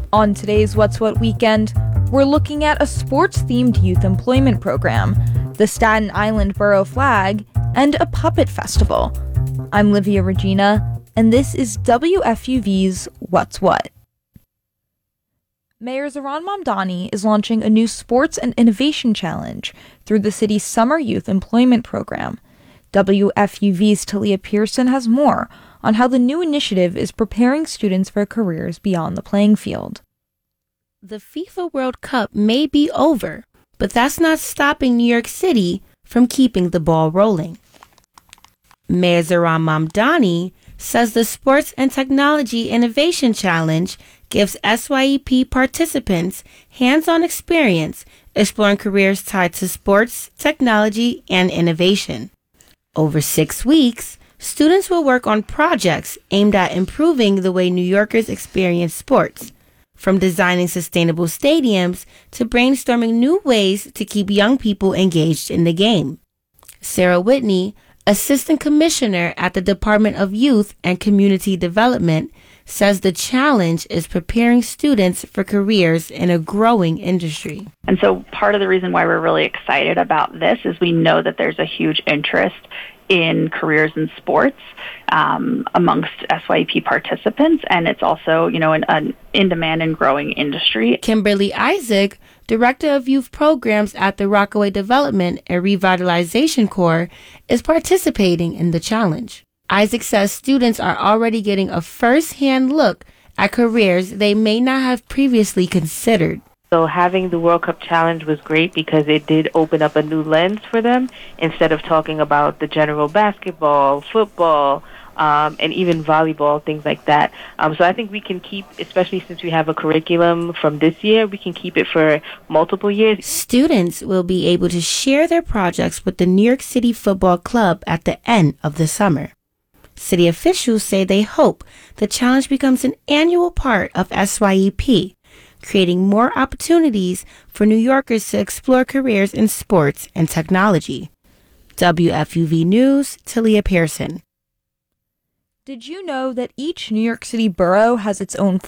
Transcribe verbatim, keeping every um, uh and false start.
On today's What's What Weekend, we're looking at a sports-themed youth employment program, the Staten Island Borough flag, and a puppet festival. I'm Livia Regina, and this is W F U V's What's What. Mayor Zohran Mamdani is launching a new sports and innovation challenge through the city's Summer Youth Employment Program. W F U V's Talia Pearson has more on how the new initiative is preparing students for careers beyond the playing field. The FIFA World Cup may be over, but that's not stopping New York City from keeping the ball rolling. Mayor Zohran Mamdani says the Sports and Technology Innovation Challenge gives S Y E P participants hands-on experience exploring careers tied to sports, technology, and innovation. Over six weeks, students will work on projects aimed at improving the way New Yorkers experience sports, from designing sustainable stadiums to brainstorming new ways to keep young people engaged in the game. Sarah Whitney, Assistant Commissioner at the Department of Youth and Community Development, says the challenge is preparing students for careers in a growing industry. And so part of the reason why we're really excited about this is we know that there's a huge interest in careers in sports um, amongst S Y E P participants, and it's also, you know, an, an in-demand and growing industry. Kimberly Isaac, Director of Youth Programs at the Rockaway Development and Revitalization Corps, is participating in the challenge. Isaac says students are already getting a first-hand look at careers they may not have previously considered. So having the World Cup Challenge was great because it did open up a new lens for them instead of talking about the general basketball, football, um, and even volleyball, things like that. Um, so I think we can keep, especially since we have a curriculum from this year, we can keep it for multiple years. Students will be able to share their projects with the New York City Football Club at the end of the summer. City officials say they hope the challenge becomes an annual part of S Y E P, creating more opportunities for New Yorkers to explore careers in sports and technology. W F U V News, Talia Pearson. Did you know that each New York City borough has its own